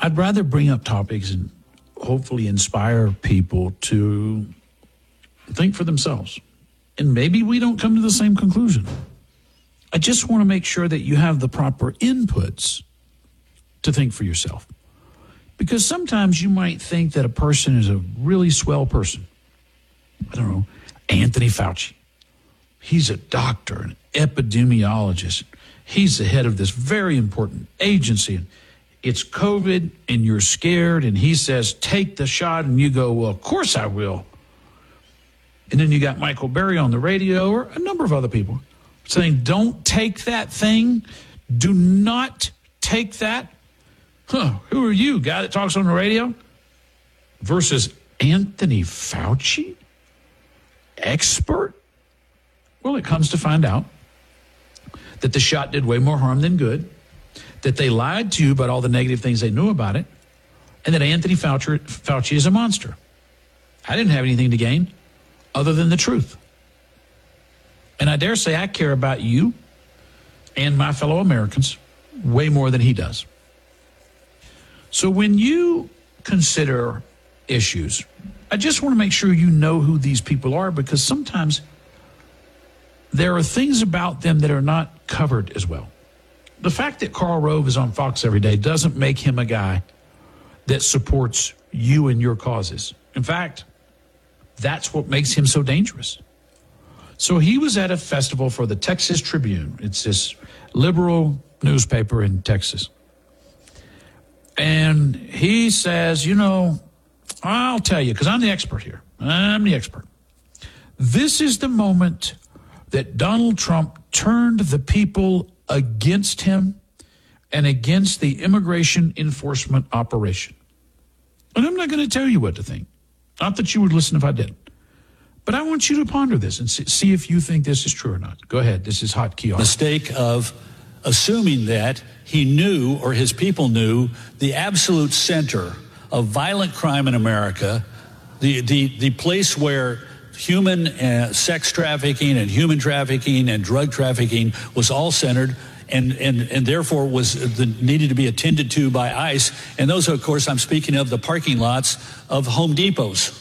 I'd rather bring up topics and hopefully inspire people to think for themselves. And maybe we don't come to the same conclusion. I just want to make sure that you have the proper inputs to think for yourself. Because sometimes you might think that a person is a really swell person. I don't know, Anthony Fauci. He's a doctor, an epidemiologist. He's the head of this very important agency. It's COVID and you're scared, and he says, take the shot, and you go, well, of course I will. And then you got Michael Berry on the radio, or a number of other people, saying, don't take that thing. Do not take that. Who are you, guy that talks on the radio? Versus Anthony Fauci, expert? Well, it comes to find out that the shot did way more harm than good, that they lied to you about all the negative things they knew about it, and that Anthony Fauci is a monster. I didn't have anything to gain other than the truth. And I dare say I care about you and my fellow Americans way more than he does. So when you consider issues, I just want to make sure you know who these people are, because sometimes there are things about them that are not covered as well. The fact that Karl Rove is on Fox every day doesn't make him a guy that supports you and your causes. In fact, that's what makes him so dangerous. So he was at a festival for the Texas Tribune. It's this liberal newspaper in Texas. And he says, I'll tell you, because I'm the expert here. I'm the expert. This is the moment that Donald Trump turned the people against him and against the immigration enforcement operation. And I'm not going to tell you what to think. Not that you would listen if I did. But I want you to ponder this and see if you think this is true or not. Go ahead. This is Hot Key. Mistake of assuming that he knew, or his people knew, the absolute center of violent crime in America, the place where human sex trafficking and human trafficking and drug trafficking was all centered and therefore needed to be attended to by ICE. And those, of course, I'm speaking of the parking lots of Home Depots.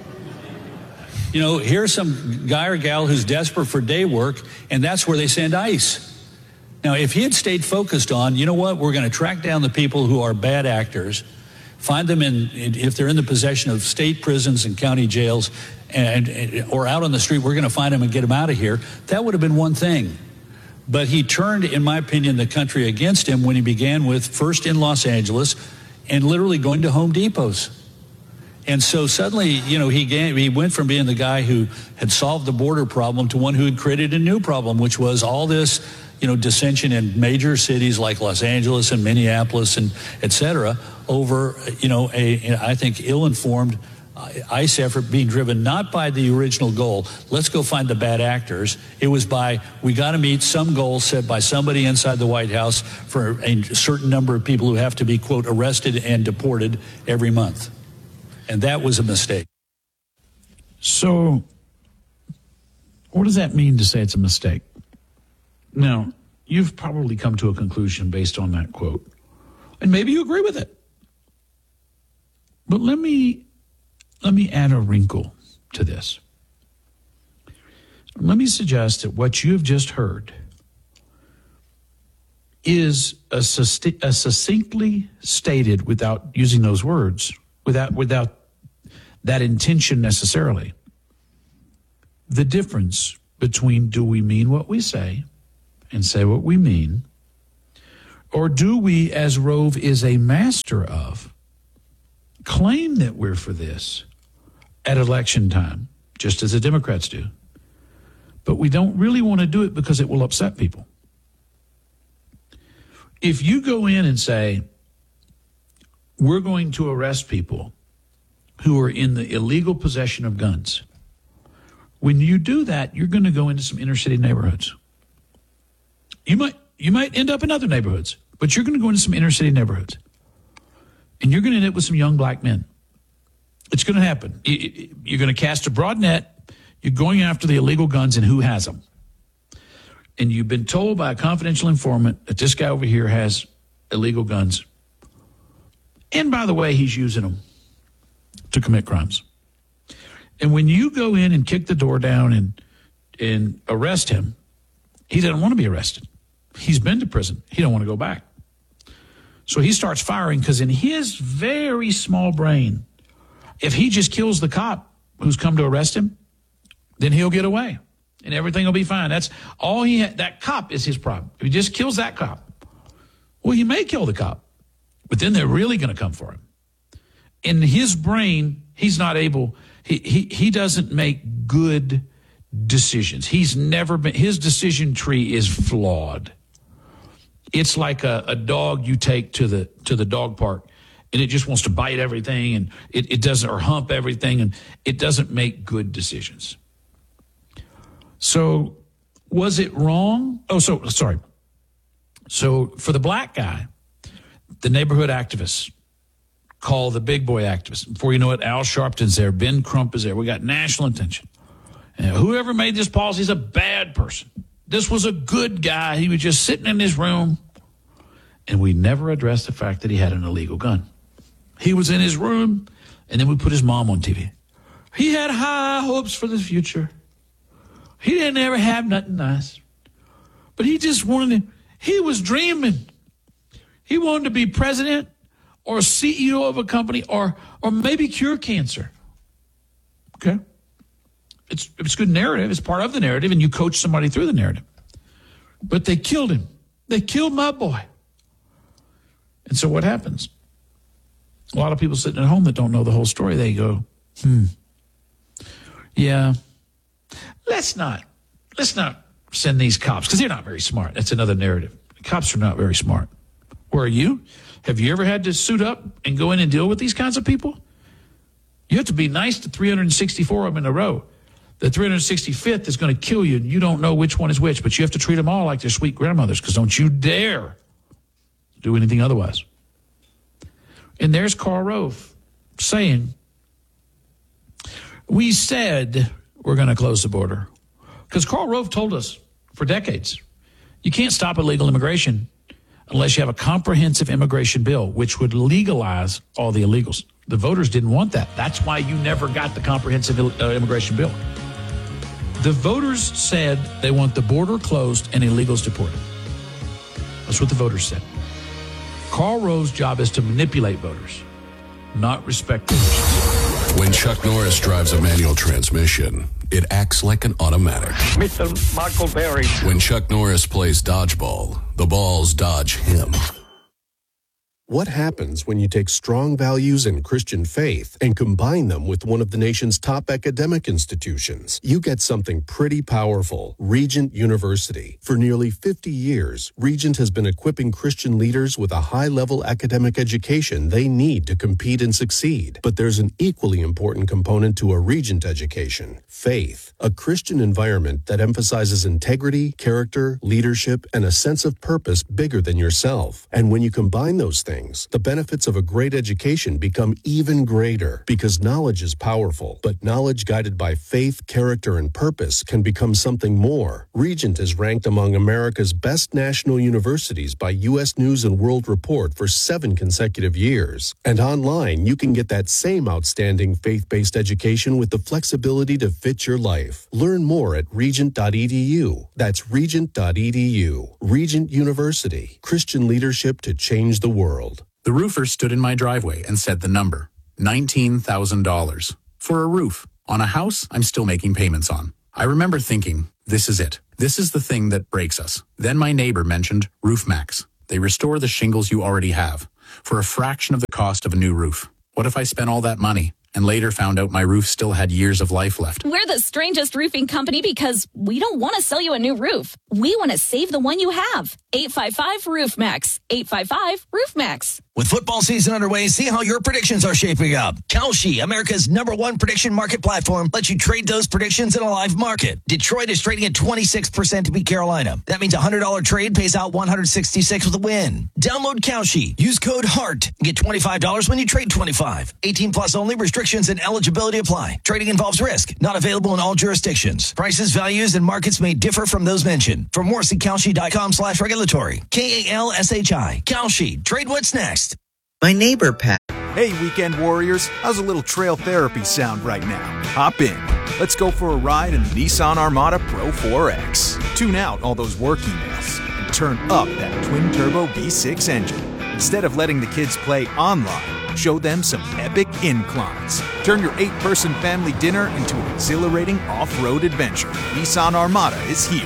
Here's some guy or gal who's desperate for day work, and that's where they send ICE. Now, if he had stayed focused on, we're going to track down the people who are bad actors, find them if they're in the possession of state prisons and county jails, or out on the street, we're going to find them and get them out of here. That would have been one thing. But he turned, in my opinion, the country against him when he began with first in Los Angeles and literally going to Home Depots. And so suddenly, he went from being the guy who had solved the border problem to one who had created a new problem, which was all this, dissension in major cities like Los Angeles and Minneapolis and et cetera over, I think, ill-informed ICE effort being driven not by the original goal, let's go find the bad actors. It was we got to meet some goal set by somebody inside the White House for a certain number of people who have to be, quote, arrested and deported every month. And that was a mistake. So what does that mean to say it's a mistake? Now, you've probably come to a conclusion based on that quote, and maybe you agree with it. But let me add a wrinkle to this. Let me suggest that what you have just heard is a succinctly stated, without using those words, without that intention necessarily, the difference between do we mean what we say and say what we mean, or do we, as Rove is a master of, claim that we're for this at election time, just as the Democrats do, but we don't really want to do it because it will upset people. If you go in and say, we're going to arrest people who are in the illegal possession of guns, when you do that, you're going to go into some inner city neighborhoods. You might end up in other neighborhoods, but you're going to go into some inner city neighborhoods. And you're going to end up with some young black men. It's going to happen. You're going to cast a broad net. You're going after the illegal guns and who has them. And you've been told by a confidential informant that this guy over here has illegal guns. And by the way, he's using them to commit crimes. And when you go in and kick the door down and arrest him, he doesn't want to be arrested. He's been to prison. He don't want to go back. So he starts firing because in his very small brain, if he just kills the cop who's come to arrest him, then he'll get away and everything will be fine. That's all he had. That cop is his problem. If he just kills that cop, well, he may kill the cop, but then they're really going to come for him. In his brain, he's not able, he doesn't make good decisions. He's never been, his decision tree is flawed. It's like a dog you take to the dog park and it just wants to bite everything and it doesn't, or hump everything, and it doesn't make good decisions. So was it wrong? So for the black guy, the neighborhood activists call the big boy activists. Before you know it, Al Sharpton's there, Ben Crump is there. We got national attention. And whoever made this policy is a bad person. This was a good guy. He was just sitting in his room. And we never addressed the fact that he had an illegal gun. He was in his room, and then we put his mom on TV. He had high hopes for the future. He didn't ever have nothing nice. But he just he was dreaming. He wanted to be president or CEO of a company or maybe cure cancer. Okay? It's good narrative. It's part of the narrative, and you coach somebody through the narrative. But they killed him. They killed my boy. And so what happens? A lot of people sitting at home that don't know the whole story, they go, yeah, let's not send these cops, because they're not very smart. That's another narrative. The cops are not very smart. Where are you? Have you ever had to suit up and go in and deal with these kinds of people? You have to be nice to 364 of them in a row. The 365th is going to kill you, and you don't know which one is which, but you have to treat them all like they're sweet grandmothers, because don't you dare do anything otherwise. And there's Karl Rove saying, we said we're going to close the border. Because Karl Rove told us for decades, you can't stop illegal immigration unless you have a comprehensive immigration bill, which would legalize all the illegals. The voters didn't want that. That's why you never got the comprehensive immigration bill. The voters said they want the border closed and illegals deported. That's what the voters said. Karl Rove's job is to manipulate voters, not respect voters. When Chuck Norris drives a manual transmission, it acts like an automatic. Mr. Michael Berry. When Chuck Norris plays dodgeball, the balls dodge him. What happens when you take strong values and Christian faith and combine them with one of the nation's top academic institutions? You get something pretty powerful. Regent University. For nearly 50 years, Regent has been equipping Christian leaders with a high-level academic education they need to compete and succeed. But there's an equally important component to a Regent education: faith. A Christian environment that emphasizes integrity, character, leadership, and a sense of purpose bigger than yourself. And when you combine those things, the benefits of a great education become even greater, because knowledge is powerful, but knowledge guided by faith, character, and purpose can become something more. Regent is ranked among America's best national universities by U.S. News & World Report for 7 consecutive years. And online, you can get that same outstanding faith-based education with the flexibility to fit your life. Learn more at regent.edu. That's regent.edu. Regent University. Christian leadership to change the world. The roofer stood in my driveway and said the number, $19,000. For a roof on a house I'm still making payments on. I remember thinking, this is it. This is the thing that breaks us. Then my neighbor mentioned RoofMax. They restore the shingles you already have for a fraction of the cost of a new roof. What if I spent all that money and later found out my roof still had years of life left? We're the strangest roofing company because we don't want to sell you a new roof. We want to save the one you have. 855-ROOFMAX. 855-ROOFMAX. With football season underway, see how your predictions are shaping up. Kalshi, America's #1 prediction market platform, lets you trade those predictions in a live market. Detroit is trading at 26% to beat Carolina. That means a $100 trade pays out $166 with a win. Download Kalshi. Use code HEART and get $25 when you trade $25. 18 plus only. Restrictions and eligibility apply. Trading involves risk. Not available in all jurisdictions. Prices, values, and markets may differ from those mentioned. For more, see Kalshi.com/regulatory. KALSHI. Kalshi. Trade what's next. My neighbor Pat. Hey, weekend warriors, how's a little trail therapy sound right now? Hop in. Let's go for a ride in the Nissan Armada Pro 4X. Tune out all those work emails and turn up that twin-turbo V6 engine. Instead of letting the kids play online, show them some epic inclines. Turn your 8-person family dinner into an exhilarating off-road adventure. Nissan Armada is here.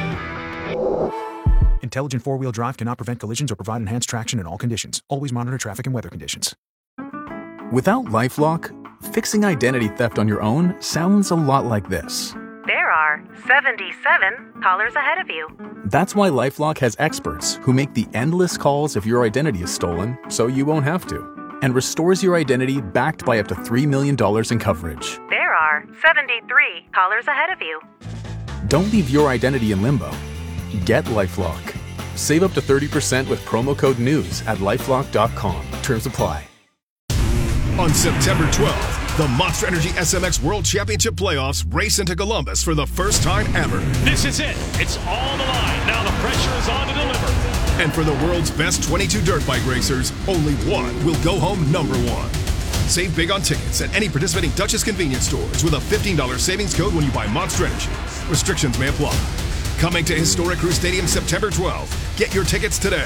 Intelligent four-wheel drive cannot prevent collisions or provide enhanced traction in all conditions. Always monitor traffic and weather conditions. Without LifeLock, fixing identity theft on your own sounds a lot like this. There are 77 callers ahead of you. That's why LifeLock has experts who make the endless calls if your identity is stolen, so you won't have to, and restores your identity backed by up to $3 million in coverage. There are 73 callers ahead of you. Don't leave your identity in limbo. Get LifeLock. Save up to 30% with promo code NEWS at LifeLock.com. Terms apply. On September 12th, the Monster Energy SMX World Championship Playoffs race into Columbus for the first time ever. This is it. It's all the line. Now the pressure is on to deliver. And for the world's best 22 dirt bike racers, only one will go home number one. Save big on tickets at any participating Duchess convenience stores with a $15 savings code when you buy Monster Energy. Restrictions may apply. Coming to Historic Crew Stadium September 12th. Get your tickets today.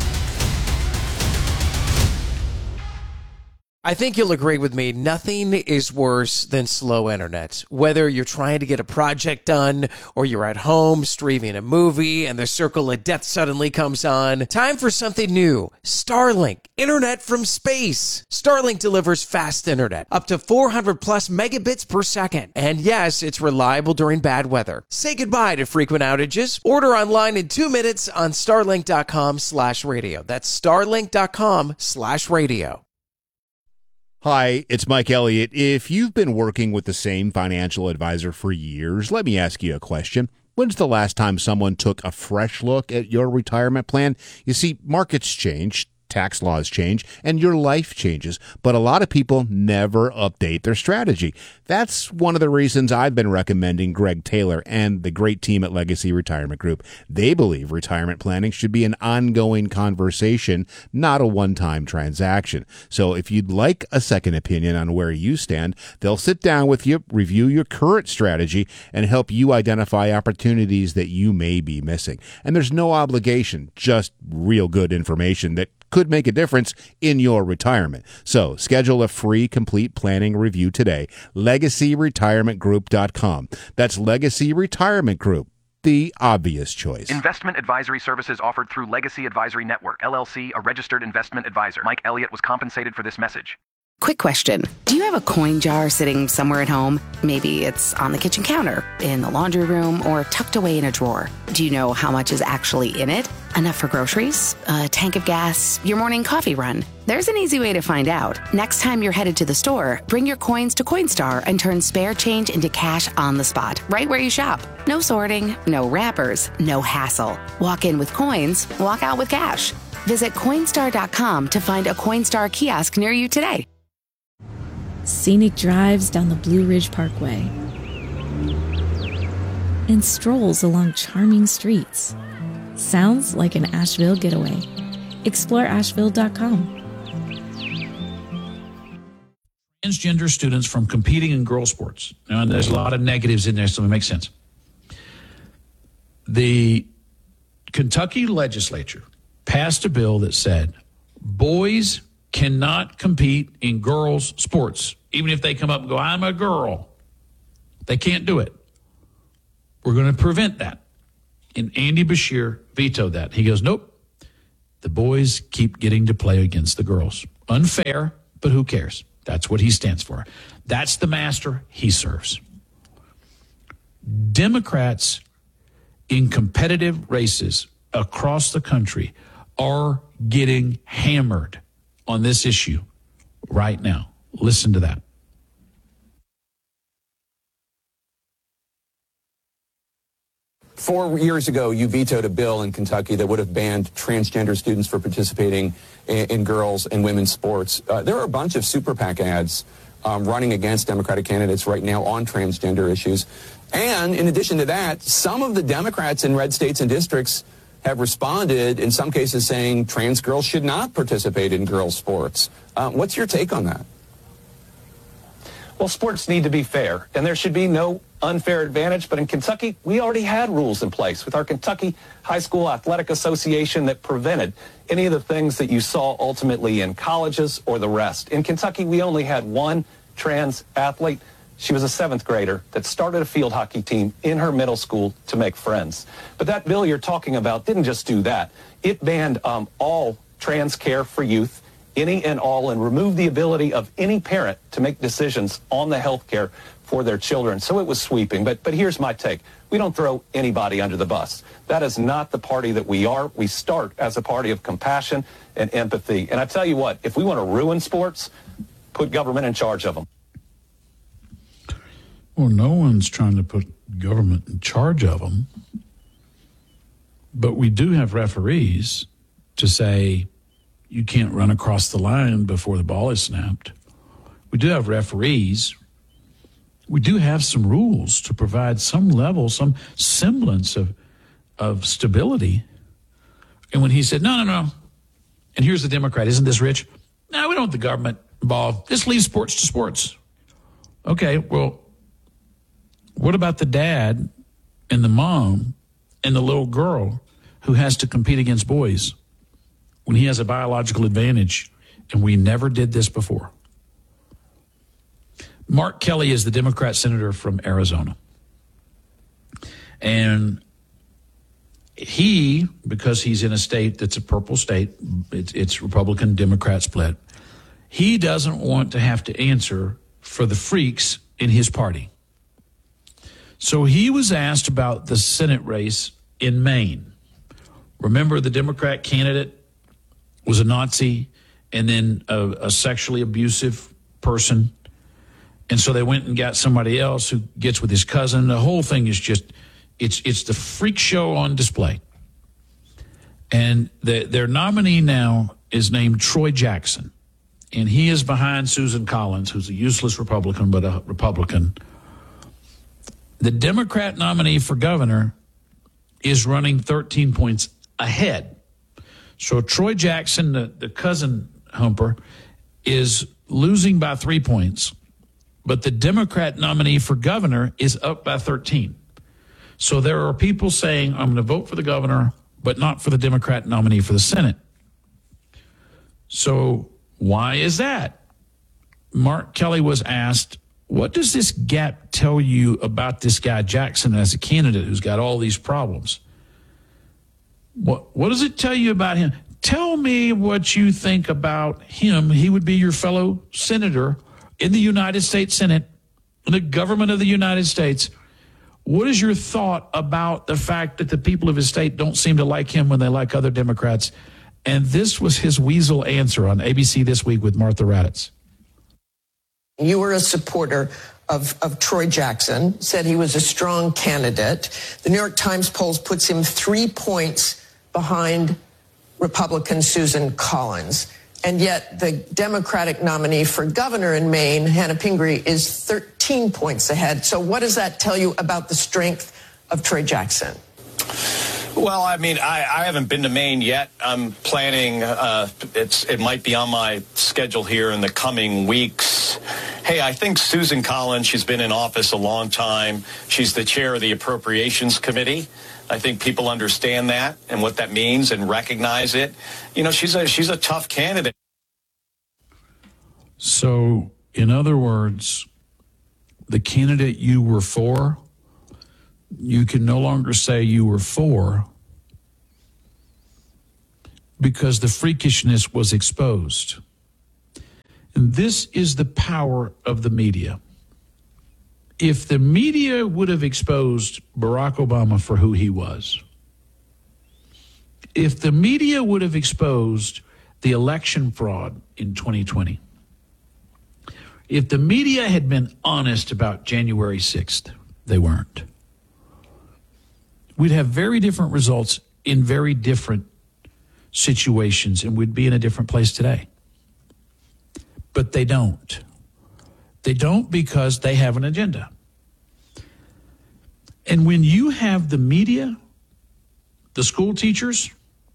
I think you'll agree with me, nothing is worse than slow internet. Whether you're trying to get a project done or you're at home streaming a movie and the circle of death suddenly comes on, time for something new. Starlink, internet from space. Starlink delivers fast internet, up to 400 plus megabits per second. And yes, it's reliable during bad weather. Say goodbye to frequent outages. Order online in 2 minutes on starlink.com/radio. That's starlink.com/radio. Hi, it's Mike Elliott. If you've been working with the same financial advisor for years, let me ask you a question. When's the last time someone took a fresh look at your retirement plan? You see, markets change, tax laws change, and your life changes, but a lot of people never update their strategy. That's one of the reasons I've been recommending Greg Taylor and the great team at Legacy Retirement Group. They believe retirement planning should be an ongoing conversation, not a one-time transaction. So if you'd like a second opinion on where you stand, they'll sit down with you, review your current strategy, and help you identify opportunities that you may be missing. And there's no obligation, just real good information that could make a difference in your retirement. So schedule a free complete planning review today. LegacyRetirementGroup.com. That's Legacy Retirement Group, the obvious choice. Investment advisory services offered through Legacy Advisory Network, LLC, a registered investment advisor. Mike Elliott was compensated for this message. Quick question. Do you have a coin jar sitting somewhere at home? Maybe it's on the kitchen counter, in the laundry room, or tucked away in a drawer. Do you know how much is actually in it? Enough for groceries? A tank of gas? Your morning coffee run? There's an easy way to find out. Next time you're headed to the store, bring your coins to Coinstar and turn spare change into cash on the spot, right where you shop. No sorting, no wrappers, no hassle. Walk in with coins, walk out with cash. Visit Coinstar.com to find a Coinstar kiosk near you today. Scenic drives down the Blue Ridge Parkway, and strolls along charming streets. Sounds like an Asheville getaway. Explore Asheville.com. Transgender students from competing in girl sports. Now, there's a lot of negatives in there, so it makes sense. The Kentucky legislature passed a bill that said boys cannot compete in girls' sports, even if they come up and go, I'm a girl. They can't do it. We're going to prevent that. And Andy Beshear vetoed that. He goes, nope. The boys keep getting to play against the girls. Unfair, but who cares? That's what he stands for. That's the master he serves. Democrats in competitive races across the country are getting hammered on this issue right now. Listen to that. Four years ago, you vetoed a bill in Kentucky that would have banned transgender students for participating in girls' and women's sports. There are a bunch of super PAC ads running against Democratic candidates right now on transgender issues. And in addition to that, some of the Democrats in red states and districts have responded in some cases saying trans girls should not participate in girls' sports. What's your take on that? Well, sports need to be fair, and there should be no unfair advantage. But in Kentucky, we already had rules in place with our Kentucky High School Athletic Association that prevented any of the things that you saw ultimately in colleges or the rest. In Kentucky, we only had one trans athlete. She was a 7th grader that started a field hockey team in her middle school to make friends. But that bill you're talking about didn't just do that. It banned all trans care for youth, any and all, and removed the ability of any parent to make decisions on the health care for their children. So it was sweeping. But here's my take. We don't throw anybody under the bus. That is not the party that we are. We start as a party of compassion and empathy. And I tell you what, if we want to ruin sports, put government in charge of them. Well, no one's trying to put government in charge of them. But we do have referees to say you can't run across the line before the ball is snapped. We do have referees. We do have some rules to provide some level, some semblance of stability. And when he said, no, and here's the Democrat, isn't this rich? No, we don't want the government involved. Just leave sports to sports. Okay, well, what about the dad and the mom and the little girl who has to compete against boys when he has a biological advantage, and we never did this before? Mark Kelly is the Democrat senator from Arizona. And he, because he's in a state that's a purple state, it's Republican, Democrat split, he doesn't want to have to answer for the freaks in his party. So he was asked about the Senate race in Maine. Remember, the Democrat candidate was a Nazi and then a sexually abusive person. And so they went and got somebody else who gets with his cousin. The whole thing is just, it's the freak show on display. And their nominee now is named Troy Jackson. And he is behind Susan Collins, who's a useless Republican, but a Republican. The Democrat nominee for governor is running 13 points ahead. So Troy Jackson, the cousin humper, is losing by 3 points. But the Democrat nominee for governor is up by 13. So there are people saying, I'm going to vote for the governor, but not for the Democrat nominee for the Senate. So why is that? Mark Kelly was asked, what does this gap tell you about this guy Jackson as a candidate who's got all these problems? What does it tell you about him? Tell me what you think about him. He would be your fellow senator in the United States Senate, in the government of the United States. What is your thought about the fact that the people of his state don't seem to like him when they like other Democrats? And this was his weasel answer on ABC This Week with Martha Raddatz. You were a supporter of Troy Jackson, said he was a strong candidate. The New York Times polls puts him 3 points behind Republican Susan Collins. And yet the Democratic nominee for governor in Maine, Hannah Pingree, is 13 points ahead. So what does that tell you about the strength of Troy Jackson? Well, I mean, I haven't been to Maine yet. I'm planning, it might be on my schedule here in the coming weeks. Hey, I think Susan Collins, she's been in office a long time. She's the chair of the Appropriations Committee. I think people understand that and what that means and recognize it. You know, she's a tough candidate. So, in other words, the candidate you were for, you can no longer say you were for because the freakishness was exposed. And this is the power of the media. If the media would have exposed Barack Obama for who he was, if the media would have exposed the election fraud in 2020, if the media had been honest about January 6th, they weren't. We'd have very different results in very different situations, and we'd be in a different place today. But they don't. They don't because they have an agenda. And when you have the media the school teachers,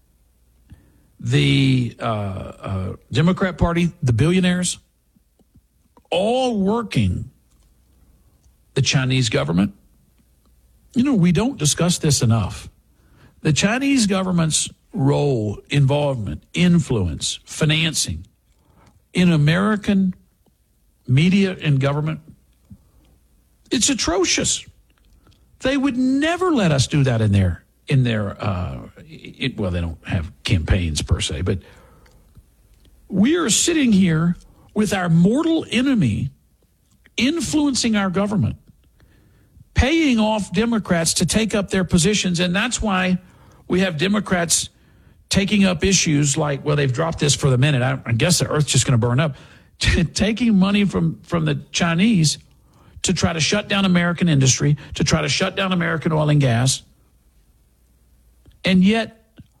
the Democrat Party, the billionaires, all working the Chinese government. You know, we don't discuss this enough. The Chinese government's role, involvement, influence, financing in American media and government, it's atrocious. They would never let us do that in their well, they don't have campaigns per se, but we are sitting here with our mortal enemy influencing our government, paying off Democrats to take up their positions. And that's why we have Democrats taking up issues like, well, they've dropped this for the minute. I guess the earth's just going to burn up. Taking money from the Chinese to try to shut down American industry, to try to shut down American oil and gas. And yet,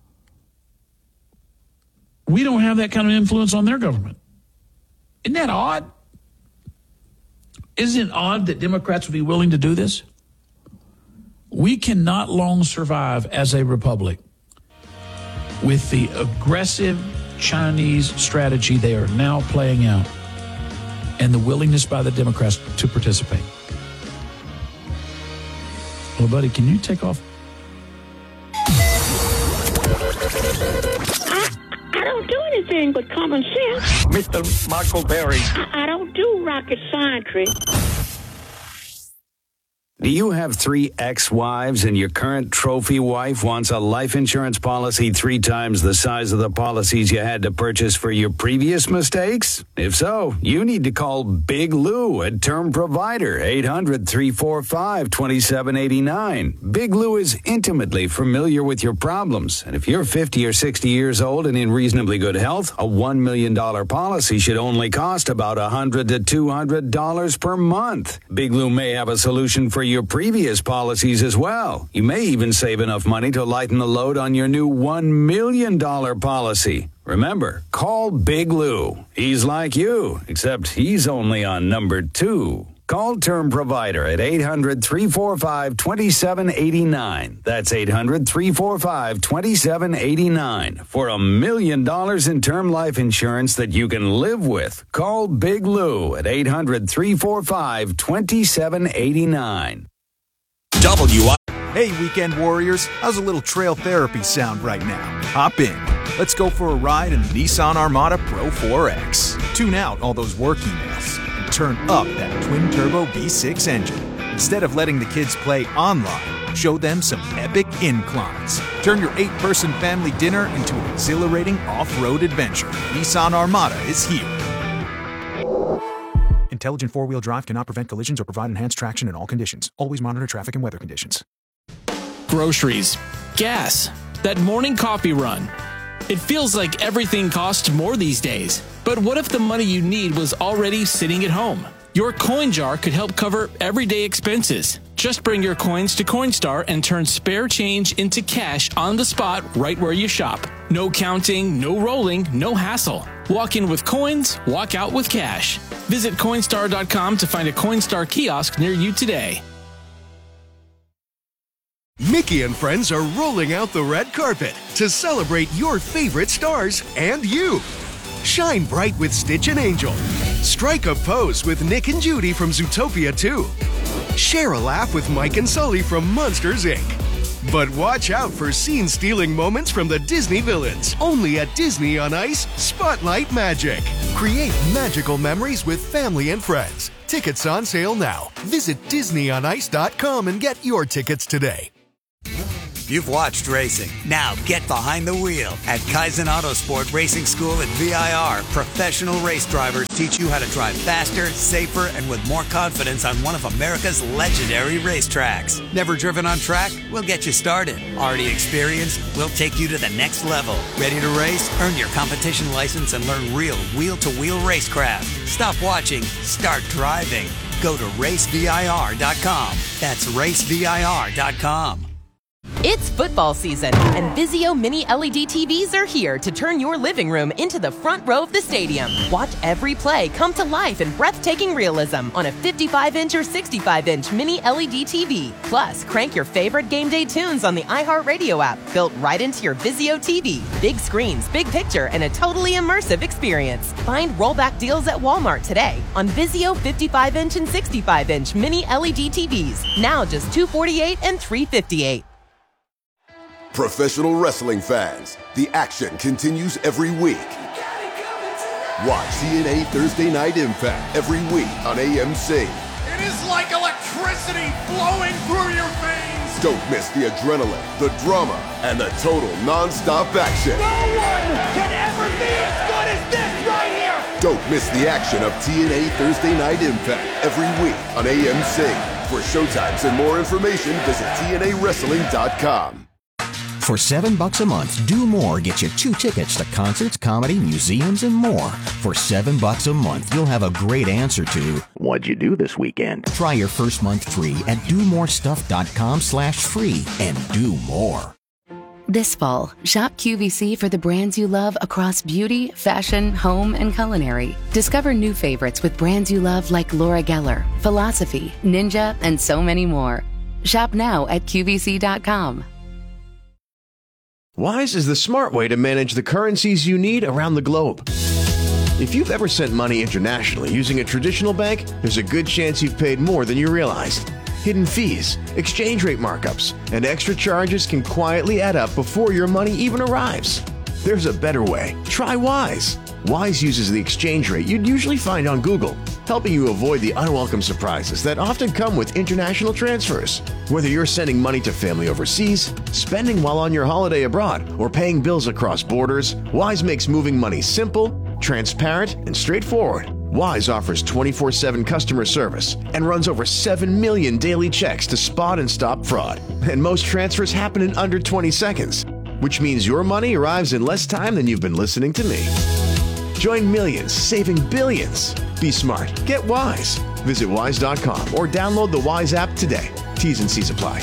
we don't have that kind of influence on their government. Isn't that odd? Isn't it odd that Democrats would be willing to do this? We cannot long survive as a republic with the aggressive Chinese strategy they are now playing out and the willingness by the Democrats to participate. Well, buddy, can you take off? I don't do anything but common sense. Mr. Michael Berry. I don't do rocket science. Do you have 3 ex-wives and your current trophy wife wants a life insurance policy 3 times the size of the policies you had to purchase for your previous mistakes? If so, you need to call Big Lou at Term Provider, 800-345-2789. Big Lou is intimately familiar with your problems, and if you're 50 or 60 years old and in reasonably good health, a $1 million policy should only cost about $100 to $200 per month. Big Lou may have a solution for your previous policies as well. You may even save enough money to lighten the load on your new $1 million policy. Remember, call Big Lou. He's like you, except he's only on number 2. Call Term Provider at 800-345-2789. That's 800-345-2789 for $1 million in term life insurance that you can live with. Call Big Lou at 800-345-2789. Hey, weekend warriors, how's a little trail therapy sound right now? Hop in. Let's go for a ride in the Nissan Armada Pro 4X. Tune out all those work emails and turn up that twin-turbo V6 engine. Instead of letting the kids play online, show them some epic inclines. Turn your 8-person family dinner into an exhilarating off-road adventure. Nissan Armada is here. Intelligent four-wheel drive cannot prevent collisions or provide enhanced traction in all conditions. Always monitor traffic and weather conditions. Groceries, gas, that morning coffee run. It feels like everything costs more these days. But what if the money you need was already sitting at home? Your coin jar could help cover everyday expenses. Just bring your coins to Coinstar and turn spare change into cash on the spot right where you shop. No counting, no rolling, no hassle. Walk in with coins, walk out with cash. Visit Coinstar.com to find a Coinstar kiosk near you today. Mickey and friends are rolling out the red carpet to celebrate your favorite stars and you. Shine bright with Stitch and Angel. Strike a pose with Nick and Judy from Zootopia 2. Share a laugh with Mike and Sully from Monsters, Inc. But watch out for scene-stealing moments from the Disney villains. Only at Disney on Ice, Spotlight Magic. Create magical memories with family and friends. Tickets on sale now. Visit DisneyOnIce.com and get your tickets today. You've watched racing. Now get behind the wheel. At Kaizen Autosport Racing School at VIR, professional race drivers teach you how to drive faster, safer, and with more confidence on one of America's legendary racetracks. Never driven on track? We'll get you started. Already experienced? We'll take you to the next level. Ready to race? Earn your competition license and learn real wheel-to-wheel racecraft. Stop watching. Start driving. Go to racevir.com. That's racevir.com. It's football season, and Vizio Mini LED TVs are here to turn your living room into the front row of the stadium. Watch every play come to life in breathtaking realism on a 55-inch or 65-inch Mini LED TV. Plus, crank your favorite game day tunes on the iHeartRadio app, built right into your Vizio TV. Big screens, big picture, and a totally immersive experience. Find rollback deals at Walmart today on Vizio 55-inch and 65-inch Mini LED TVs. Now just $248 and $358. Professional wrestling fans, the action continues every week. Watch TNA Thursday Night Impact every week on AMC. It is like electricity flowing through your veins. Don't miss the adrenaline, the drama, and the total non-stop action. No one can ever be as good as this right here. Don't miss the action of TNA Thursday Night Impact every week on AMC. For showtimes and more information, visit TNAWrestling.com. For $7 a month, Do More gets you 2 tickets to concerts, comedy, museums, and more. For $7 a month, you'll have a great answer to, what'd you do this weekend? Try your first month free at domorestuff.com/free and do more. This fall, shop QVC for the brands you love across beauty, fashion, home, and culinary. Discover new favorites with brands you love like Laura Geller, Philosophy, Ninja, and so many more. Shop now at QVC.com. Wise is the smart way to manage the currencies you need around the globe. If you've ever sent money internationally using a traditional bank, there's a good chance you've paid more than you realized. Hidden fees, exchange rate markups, and extra charges can quietly add up before your money even arrives. There's a better way. Try Wise. Wise uses the exchange rate you'd usually find on Google, helping you avoid the unwelcome surprises that often come with international transfers. Whether you're sending money to family overseas, spending while on your holiday abroad, or paying bills across borders, Wise makes moving money simple, transparent, and straightforward. Wise offers 24/7 customer service and runs over 7 million daily checks to spot and stop fraud. And most transfers happen in under 20 seconds, which means your money arrives in less time than you've been listening to me. Join millions, saving billions. Be smart. Get Wise. Visit wise.com or download the Wise app today. T's and C's apply.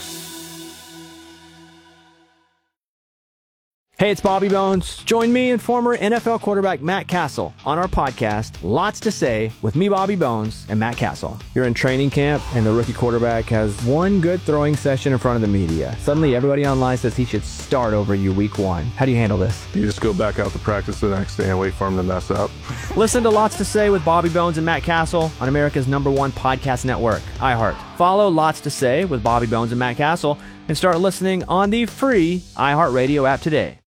Hey, it's Bobby Bones. Join me and former NFL quarterback Matt Castle on our podcast, Lots to Say, with me, Bobby Bones, and Matt Castle. You're in training camp, and the rookie quarterback has one good throwing session in front of the media. Suddenly, everybody online says he should start over you week 1. How do you handle this? You just go back out to practice the next day and wait for him to mess up. Listen to Lots to Say with Bobby Bones and Matt Castle on America's #1 podcast network, iHeart. Follow Lots to Say with Bobby Bones and Matt Castle and start listening on the free iHeartRadio app today.